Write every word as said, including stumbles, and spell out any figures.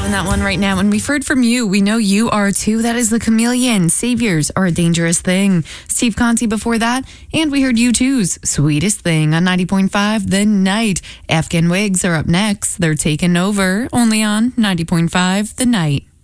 feeling that one right now. And we've heard from you. We know you are too. That is The Chameleon. Saviors are a dangerous thing. Steve Conti before that. And we heard U two's Sweetest Thing on ninety point five The Night. Afghan Wigs are up next. They're taking over only on ninety point five The Night.